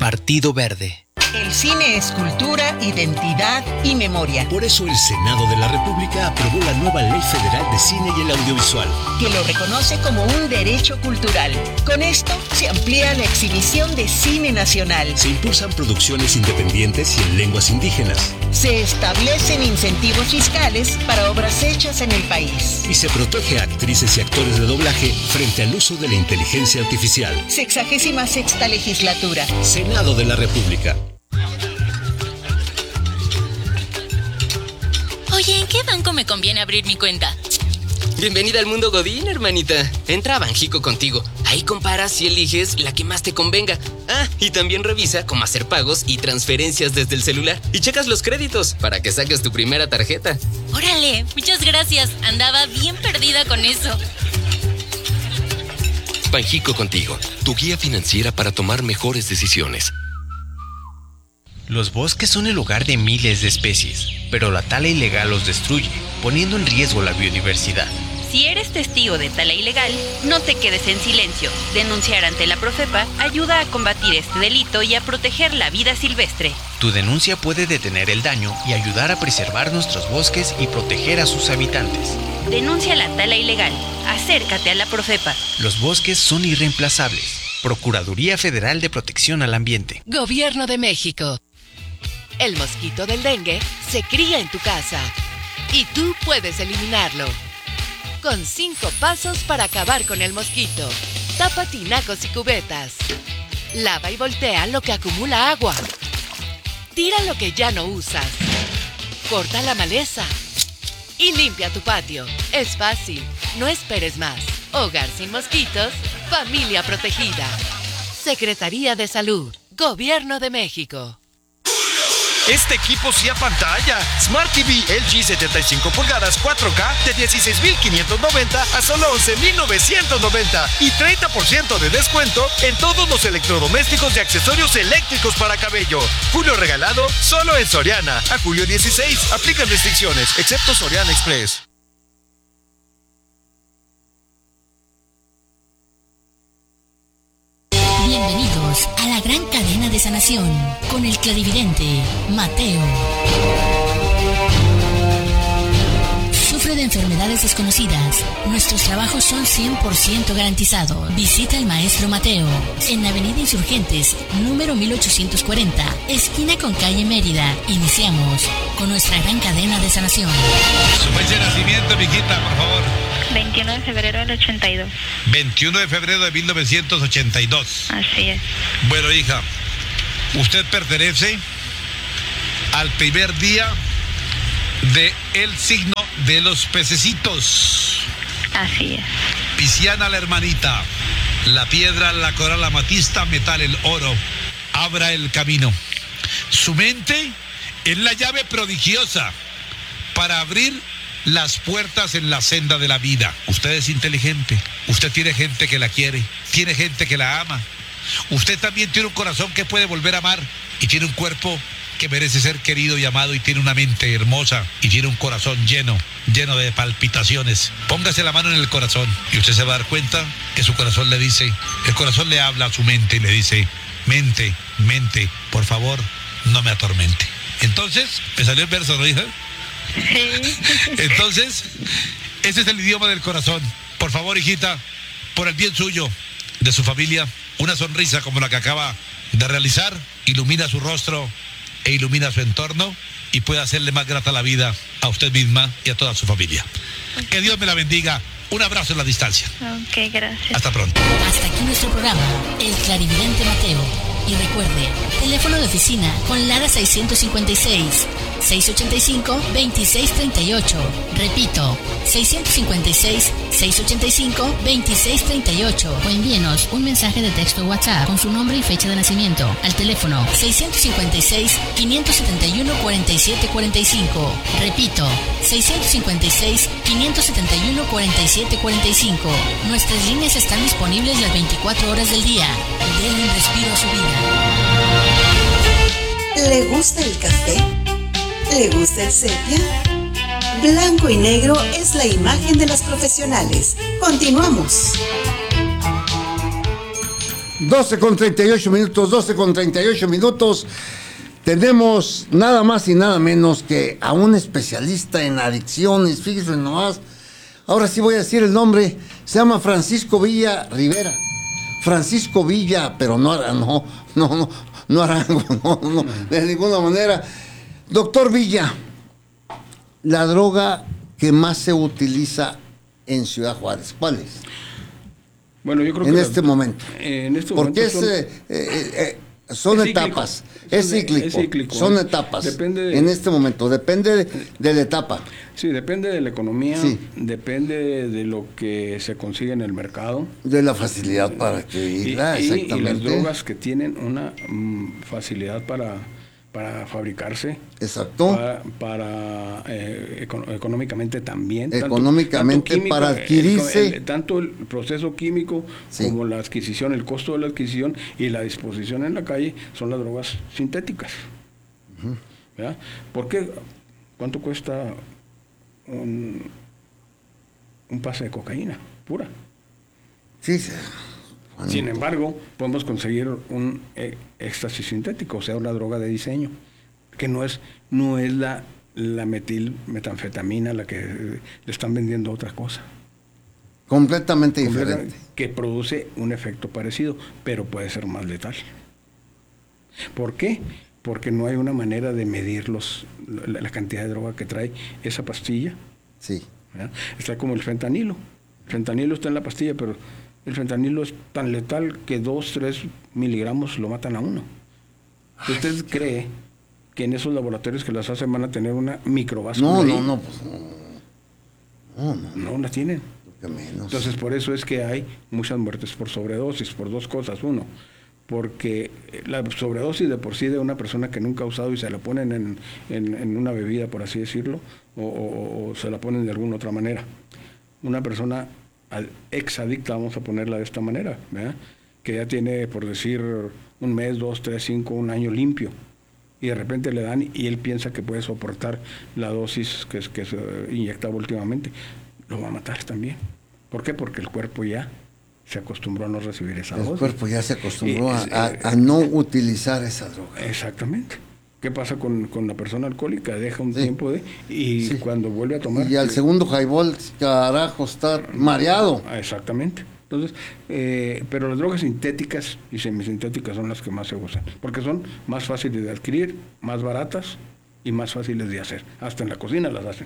Partido Verde. El cine es cultura, identidad y memoria. Por eso el Senado de la República aprobó la nueva Ley Federal de Cine y el Audiovisual, que lo reconoce como un derecho cultural. Con esto se amplía la exhibición de cine nacional. Se impulsan producciones independientes y en lenguas indígenas. Se establecen incentivos fiscales para obras hechas en el país. Y se protege a actrices y actores de doblaje frente al uso de la inteligencia artificial. 66ª legislatura. Senado de la República. Oye, ¿en qué banco me conviene abrir mi cuenta? Bienvenida al mundo Godín, hermanita. Entra a Banjico Contigo. Ahí comparas y eliges la que más te convenga. Ah, y también revisa cómo hacer pagos y transferencias desde el celular. Y checas los créditos para que saques tu primera tarjeta. ¡Órale! Muchas gracias. Andaba bien perdida con eso. Banjico Contigo, tu guía financiera para tomar mejores decisiones. Los bosques son el hogar de miles de especies, pero la tala ilegal los destruye, poniendo en riesgo la biodiversidad. Si eres testigo de tala ilegal, no te quedes en silencio. Denunciar ante la Profepa ayuda a combatir este delito y a proteger la vida silvestre. Tu denuncia puede detener el daño y ayudar a preservar nuestros bosques y proteger a sus habitantes. Denuncia la tala ilegal. Acércate a la Profepa. Los bosques son irreemplazables. Procuraduría Federal de Protección al Ambiente. Gobierno de México. El mosquito del dengue se cría en tu casa y tú puedes eliminarlo. Con 5 pasos para acabar con el mosquito. Tapa tinacos y cubetas. Lava y voltea lo que acumula agua. Tira lo que ya no usas. Corta la maleza. Y limpia tu patio. Es fácil. No esperes más. Hogar sin mosquitos. Familia protegida. Secretaría de Salud. Gobierno de México. Este equipo sí apantalla. Smart TV LG 75 pulgadas 4K de 16,590 a solo 11,990 y 30% de descuento en todos los electrodomésticos y accesorios eléctricos para cabello. Julio regalado solo en Soriana. A julio 16. Aplican restricciones, excepto Soriana Express. Bienvenidos a la gran cadena de sanación con el clarividente Mateo. Sufre de enfermedades desconocidas. Nuestros trabajos son 100% garantizados. Visita al maestro Mateo en Avenida Insurgentes, número 1840, esquina con calle Mérida. Iniciamos con nuestra gran cadena de sanación. Su fecha de nacimiento, mijita, por favor. 21 de febrero del 82. 21 de febrero de 1982. Así es. Bueno, hija, usted pertenece al primer día de el signo de los pececitos. Así es. Pisciana la hermanita, la piedra, la coral, la amatista, metal, el oro. Abra el camino. Su mente es la llave prodigiosa para abrir las puertas en la senda de la vida. Usted es inteligente, usted tiene gente que la quiere, tiene gente que la ama. Usted también tiene un corazón que puede volver a amar y tiene un cuerpo que merece ser querido y amado y tiene una mente hermosa y tiene un corazón lleno de palpitaciones. Póngase la mano en el corazón y usted se va a dar cuenta que su corazón le dice, el corazón le habla a su mente y le dice, mente, por favor, no me atormente. Entonces, me salió el verso, ¿no, hija? Sí. Entonces, ese es el idioma del corazón. Por favor, hijita, por el bien suyo, de su familia, una sonrisa como la que acaba de realizar, ilumina su rostro e ilumina su entorno y puede hacerle más grata la vida a usted misma y a toda su familia. Que Dios me la bendiga. Un abrazo en la distancia. Ok, gracias. Hasta pronto. Hasta aquí nuestro programa, El Clarividente Mateo. Y recuerde, teléfono de oficina con Lara 656 685-2638. Repito, 656-685-2638. O envíenos un mensaje de texto WhatsApp con su nombre y fecha de nacimiento al teléfono 656-571-4745. Repito, 656-571-4745. Nuestras líneas están disponibles las 24 horas del día. Denle un respiro a su vida. ¿Le gusta el café? ¿Le gusta el sepia? Blanco y negro es la imagen de los profesionales. Continuamos. 12:38 minutos. Tenemos nada más y nada menos que a un especialista en adicciones. Fíjense nomás. Ahora sí voy a decir el nombre. Se llama Francisco Villa Rivera. Francisco Villa, pero no Arango, no, de ninguna manera. Doctor Villa, la droga que más se utiliza en Ciudad Juárez, ¿cuál es? Bueno, yo creo en que este momento. En este porque momento son etapas, es cíclico, son etapas. En este momento, depende de la etapa. Sí, depende de la economía, depende de lo que se consigue en el mercado. De la facilidad para adquirirla, exactamente. Y las drogas que tienen una facilidad para fabricarse. Exacto. Económicamente también. Económicamente tanto químico, para adquirirse. Tanto el proceso químico como la adquisición, el costo de la adquisición y la disposición en la calle son las drogas sintéticas. ¿Verdad? ¿Por qué? ¿Cuánto cuesta un pase de cocaína pura? Sí. Sin embargo, podemos conseguir un éxtasis sintético, o sea, una droga de diseño, que no es la metanfetamina la que le están vendiendo otra cosa. Completamente diferente. Que produce un efecto parecido, pero puede ser más letal. ¿Por qué? Porque no hay una manera de medir la cantidad de droga que trae esa pastilla. Sí. ¿Verdad? Está como el fentanilo. El fentanilo está en la pastilla, pero el fentanilo es tan letal que 2-3 miligramos lo matan a uno. ¿Usted cree que en esos laboratorios que las hacen van a tener una microvascularidad? No la tienen. Entonces, por eso es que hay muchas muertes por sobredosis, por dos cosas. Uno, porque la sobredosis de por sí de una persona que nunca ha usado y se la ponen en una bebida, por así decirlo, o se la ponen de alguna otra manera. Una persona exadicta, vamos a ponerla de esta manera, ¿verdad? Que ya tiene, por decir, 1 mes, 2, 3, 5, 1 año limpio, y de repente le dan y él piensa que puede soportar la dosis que se inyectaba últimamente, lo va a matar también. ¿Por qué? Porque el cuerpo ya se acostumbró a no recibir esa dosis. El cuerpo ya se acostumbró a no utilizar esa droga. Exactamente. ¿Qué pasa con la persona alcohólica? Deja un tiempo cuando vuelve a tomar... Y al segundo highball, carajo, está mareado. Exactamente. Entonces, pero las drogas sintéticas y semisintéticas son las que más se usan, porque son más fáciles de adquirir, más baratas y más fáciles de hacer. Hasta en la cocina las hacen.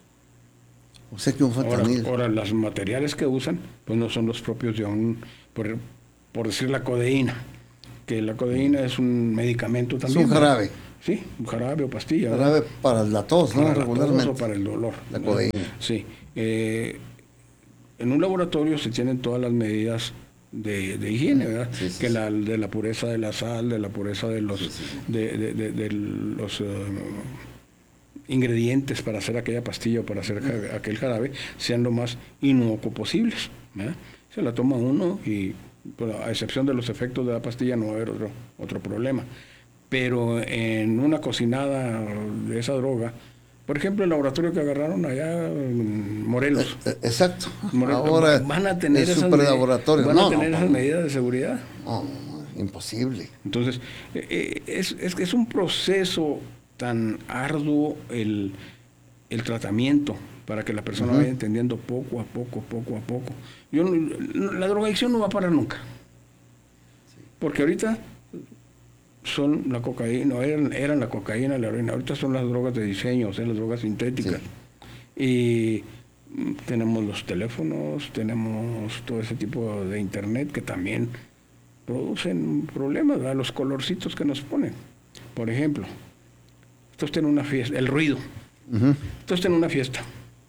O sea que un fentanil. Ahora, los materiales que usan, pues no son los propios de por decir la codeína, que la codeína es un medicamento también. Es un jarabe. Sí, un jarabe o pastilla. Jarabe, ¿verdad? Para la tos, ¿no? Para regularmente. La tos o para el dolor. La codeína. Sí. En un laboratorio se tienen todas las medidas de higiene, ¿verdad? Que de la pureza de la sal, de la pureza de los de los ingredientes para hacer aquella pastilla o para hacer aquel jarabe sean lo más inocuo posibles, ¿verdad? Se la toma uno y, a excepción de los efectos de la pastilla, no va a haber otro problema. Pero en una cocinada de esa droga, por ejemplo, el laboratorio que agarraron allá en Morelos. Exacto. Ahora van a tener esas medidas de seguridad. No, imposible. Entonces, es un proceso tan arduo el tratamiento para que la persona vaya entendiendo poco a poco. La drogadicción no va a parar nunca. Porque ahorita son la cocaína, eran la cocaína, la heroína, ahorita son las drogas de diseño, o sea, las drogas sintéticas. Y tenemos los teléfonos, tenemos todo ese tipo de internet que también producen problemas, ¿verdad? Los colorcitos que nos ponen. Por ejemplo, usted está en una fiesta, el ruido. Usted está en una fiesta.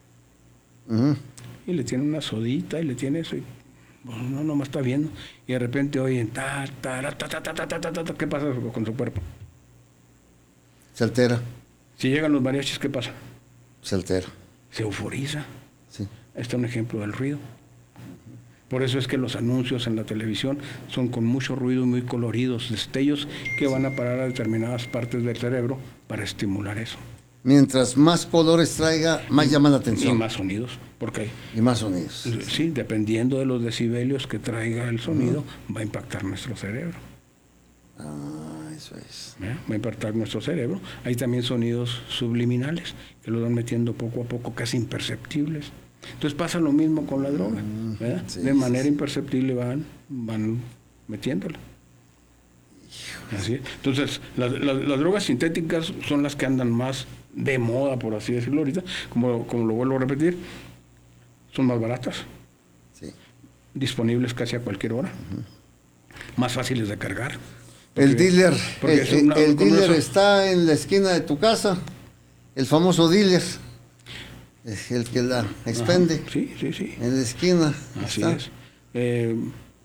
Y le tiene una sodita y le tiene eso y no, nomás está viendo. Y de repente oyen ¿qué pasa con su cuerpo? Se altera. Si llegan los mariachis, ¿qué pasa? Se altera. Se euforiza. Sí. Este es un ejemplo del ruido. Por eso es que los anuncios en la televisión son con mucho ruido, muy coloridos, destellos que van a parar a determinadas partes del cerebro para estimular eso. mientras más colores traiga, más llama la atención. Y más sonidos, porque y más sonidos. Sí, dependiendo de los decibelios que traiga el sonido, va a impactar nuestro cerebro. Eso es. Va a impactar nuestro cerebro. Hay también sonidos subliminales que lo van metiendo poco a poco, casi imperceptibles. Entonces pasa lo mismo con la droga, ¿verdad? Sí, de manera imperceptible van metiéndola. Así es. Entonces, las drogas sintéticas son las que andan más de moda, por así decirlo ahorita, como lo vuelvo a repetir, son más baratas, disponibles casi a cualquier hora, más fáciles de cargar. El dealer está en la esquina de tu casa, el famoso dealer, es el que la expende. Sí. En la esquina. Así está. Es.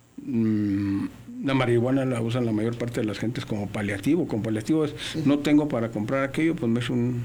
La marihuana la usan la mayor parte de las gentes como paliativo. Con paliativo es, no tengo para comprar aquello, pues me echo un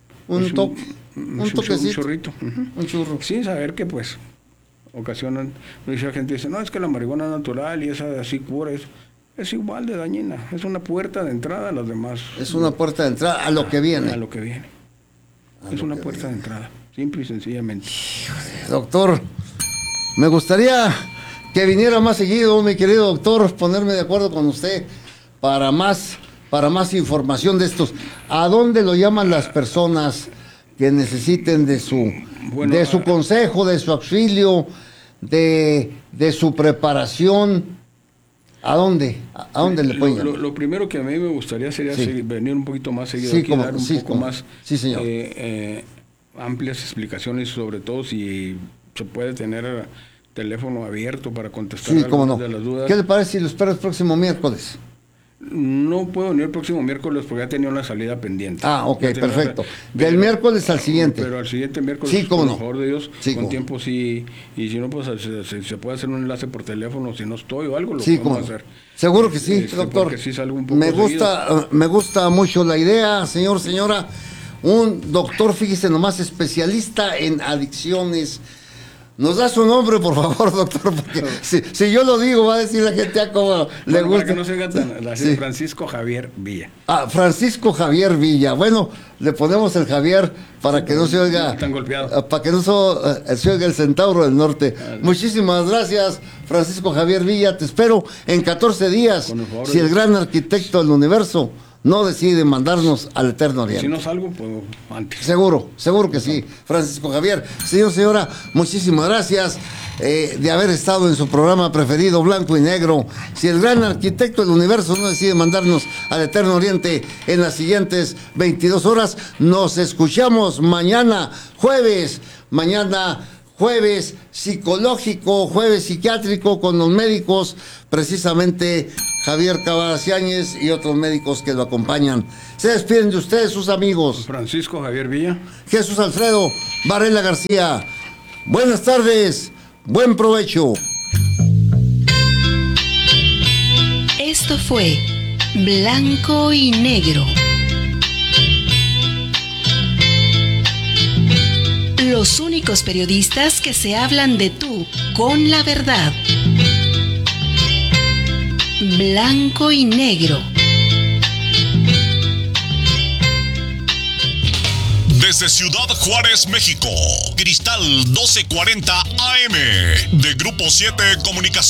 toquecito. Un chorrito. Un churro. Sin saber que pues ocasionan, mucha gente dice, no, es que la marihuana es natural y esa así cura, es igual de dañina, es una puerta de entrada a las demás. Es una puerta de entrada a lo que viene. A lo que viene. Es una puerta de entrada, simple y sencillamente. Doctor, me gustaría que viniera más seguido, mi querido doctor, ponerme de acuerdo con usted para más información de estos. ¿A dónde lo llaman las personas que necesiten de su consejo, de su auxilio, de su preparación? ¿A dónde le pueden llamar? Lo primero que a mí me gustaría sería venir un poquito más seguido aquí, dar un poco más amplias explicaciones, sobre todo si se puede tener teléfono abierto para contestar algunas de las dudas. ¿Qué le parece si lo espero el próximo miércoles? No puedo venir el próximo miércoles porque ya tenía una salida pendiente. Ok, perfecto. Del miércoles al siguiente. Pero al siguiente miércoles, por favor de Dios, con tiempo sí. Y si no, pues se puede hacer un enlace por teléfono, si no estoy o algo, lo podemos hacer. Seguro que sí, doctor. Porque sí salgo un poco me gusta mucho la idea, señora. Un doctor, fíjese nomás, especialista en adicciones. ¿Nos da su nombre, por favor, doctor? Porque si yo lo digo, va a decir la gente como le gusta. Para que no se oiga tan... Francisco Javier Villa. Francisco Javier Villa. Bueno, le ponemos el Javier para que no se oiga... Tan golpeado. Para que no se oiga el Centauro del Norte. Muchísimas gracias, Francisco Javier Villa. Te espero en 14 días. Si el gran arquitecto del universo no decide mandarnos al Eterno Oriente. Si no salgo, pues antes. Seguro que sí, Francisco Javier. Señora, muchísimas gracias de haber estado en su programa preferido, Blanco y Negro. Si el gran arquitecto del universo no decide mandarnos al Eterno Oriente en las siguientes 22 horas, nos escuchamos mañana, jueves psicológico, jueves psiquiátrico con los médicos, precisamente Javier Cavazos Yáñez y otros médicos que lo acompañan. Se despiden de ustedes sus amigos Francisco Javier Villa, Jesús Alfredo Varela García. Buenas tardes, buen provecho. Esto fue Blanco y Negro. Los únicos periodistas que se hablan de tú con la verdad. Blanco y Negro. Desde Ciudad Juárez, México, Cristal 1240 AM, de Grupo 7 Comunicación.